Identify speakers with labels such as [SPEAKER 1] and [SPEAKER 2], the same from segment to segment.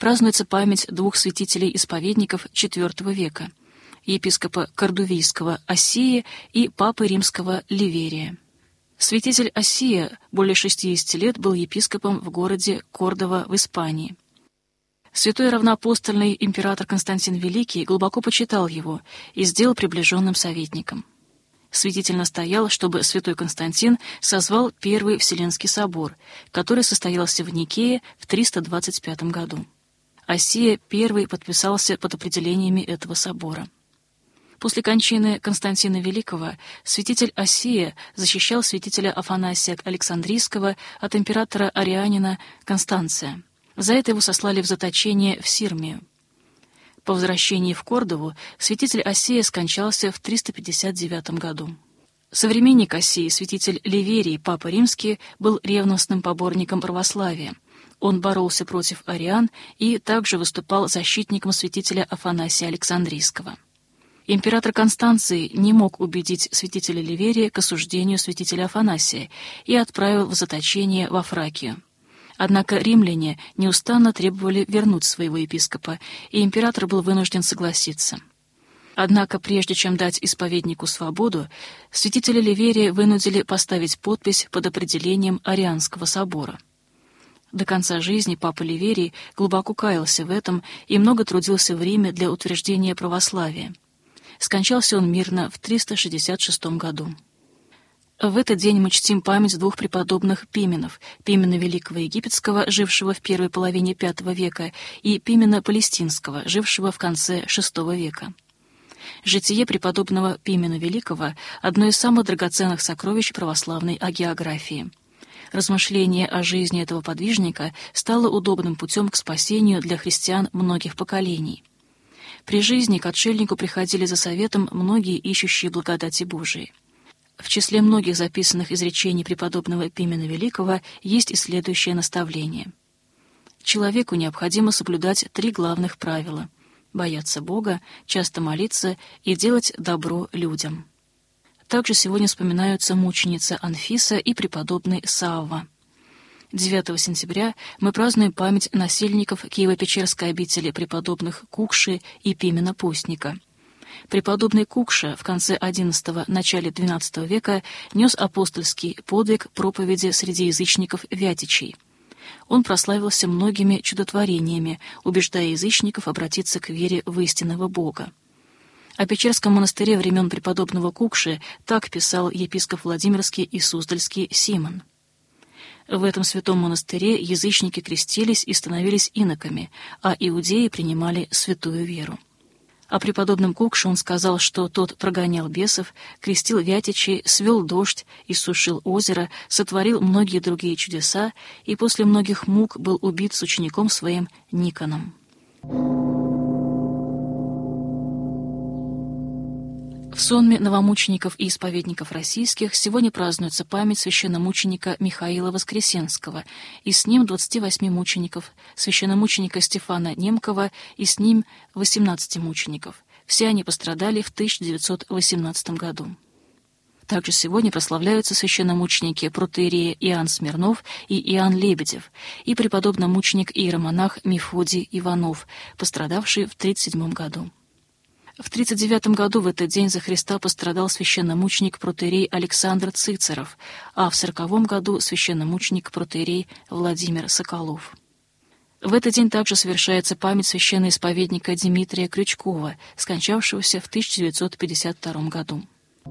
[SPEAKER 1] празднуется память двух святителей-исповедников IV века – епископа Кордувийского Оссии и папы римского Ливерия. Святитель Оссия более 60 лет был епископом в городе Кордова в Испании. Святой равноапостольный император Константин Великий глубоко почитал его и сделал приближенным советником. Святитель настоял, чтобы святой Константин созвал Первый Вселенский собор, который состоялся в Никее в 325 году. Оссия I подписался под определениями этого собора. После кончины Константина Великого святитель Оссия защищал святителя Афанасия Александрийского от императора Арианина Констанция. За это его сослали в заточение в Сирмию. По возвращении в Кордову святитель Оссия скончался в 359 году. Современник Оссии, святитель Ливерий, папа римский, был ревностным поборником православия. Он боролся против ариан и также выступал защитником святителя Афанасия Александрийского. Император Констанций не мог убедить святителя Ливерия к осуждению святителя Афанасия и отправил в заточение во Фракию. Однако римляне неустанно требовали вернуть своего епископа, и император был вынужден согласиться. Однако, прежде чем дать исповеднику свободу, святителя Ливерия вынудили поставить подпись под определением Арианского собора. До конца жизни папа Ливерий глубоко каялся в этом и много трудился в Риме для утверждения православия. Скончался он мирно в 366 году. В этот день мы чтим память двух преподобных Пименов: Пимена Великого Египетского, жившего в первой половине V века, и Пимена Палестинского, жившего в конце VI века. Житие преподобного Пимена Великого – одно из самых драгоценных сокровищ православной агеографии. Размышление о жизни этого подвижника стало удобным путем к спасению для христиан многих поколений. При жизни к отшельнику приходили за советом многие ищущие благодати Божией. В числе многих записанных изречений преподобного Пимена Великого есть и следующее наставление. Человеку необходимо соблюдать 3 главных правила – бояться Бога, часто молиться и делать добро людям. Также сегодня вспоминаются мученица Анфиса и преподобный Савва. 9 сентября мы празднуем память насельников Киево-Печерской обители преподобных Кукши и Пимена Постника. Преподобный Кукша в конце XI – начале XII века нес апостольский подвиг проповеди среди язычников вятичей. Он прославился многими чудотворениями, убеждая язычников обратиться к вере в истинного Бога. О Печерском монастыре времен преподобного Кукши так писал епископ Владимирский и Суздальский Симон. В этом святом монастыре язычники крестились и становились иноками, а иудеи принимали святую веру. О преподобном Кукше он сказал, что тот прогонял бесов, крестил вятичей, свел дождь, иссушил озеро, сотворил многие другие чудеса и после многих мук был убит с учеником своим Никоном. В сонме новомучеников и исповедников российских сегодня празднуется память священномученика Михаила Воскресенского, и с ним 28 мучеников, священномученика Стефана Немкова и с ним 18 мучеников. Все они пострадали в 1918 году. Также сегодня прославляются священномученики протоиерея Иоанн Смирнов и Иоанн Лебедев и преподобномученик иеромонах Мефодий Иванов, пострадавший в 1937 году. В 1939 году в этот день за Христа пострадал священномученик протоиерей Александр Цицеров, а в 1940 году священномученик протоиерей Владимир Соколов. В этот день также совершается память священноисповедника Дмитрия Крючкова, скончавшегося в 1952 году.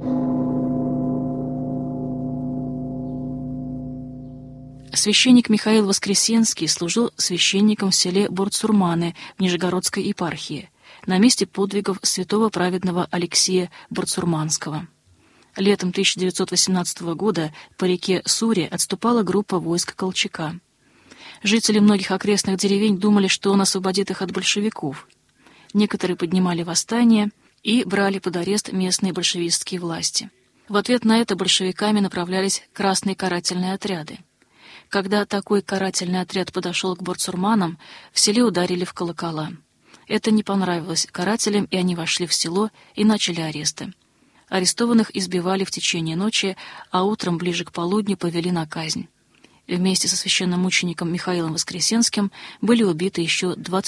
[SPEAKER 1] Священник Михаил Воскресенский служил священником в селе Борцурманы в Нижегородской епархии, на месте подвигов святого праведного Алексия Борцурманского. Летом 1918 года по реке Суре отступала группа войск Колчака. Жители многих окрестных деревень думали, что он освободит их от большевиков. Некоторые поднимали восстание и брали под арест местные большевистские власти. В ответ на это большевиками направлялись красные карательные отряды. Когда такой карательный отряд подошел к борцурманам, в селе ударили в колокола. Это не понравилось карателям, и они вошли в село и начали аресты. Арестованных избивали в течение ночи, а утром ближе к полудню повели на казнь. Вместе со священномучеником Михаилом Воскресенским были убиты еще 20